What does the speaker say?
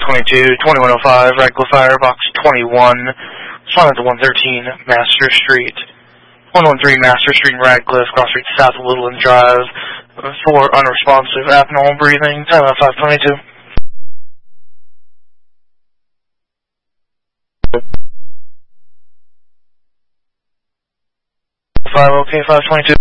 522, 2105, Radcliffe Fire, Box 21, respond to 113 Master Street. 113 Master Street in Radcliffe, cross street south of Woodland Drive, for unresponsive abnormal breathing, time out 522. 5, okay, 522.